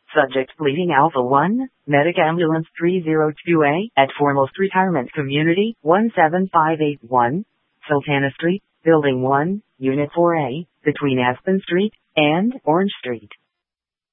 Subject bleeding Alpha 1, Medic Ambulance 302A at Foremost Retirement Community 17581, Sultana Street, Building 1, Unit 4A, between Aspen Street and Orange Street.